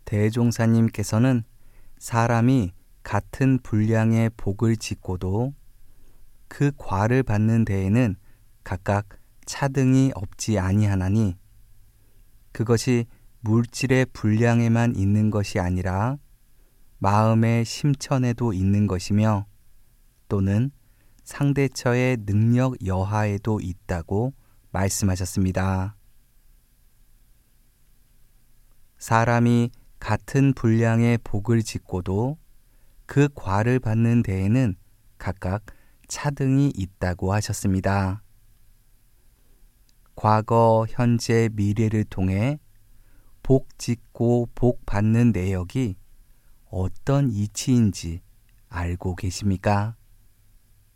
대종사님께서는 사람이 같은 분량의 복을 짓고도 그 과를 받는 데에는 각각 차등이 없지 아니하나니 그것이 물질의 분량에만 있는 것이 아니라 마음의 심천에도 있는 것이며 또는 상대처의 능력 여하에도 있다고 말씀하셨습니다. 사람이 같은 분량의 복을 짓고도 그 과를 받는 데에는 각각 차등이 있다고 하셨습니다. 과거, 현재, 미래를 통해 복 짓고 복 받는 내역이 어떤 이치인지 알고 계십니까?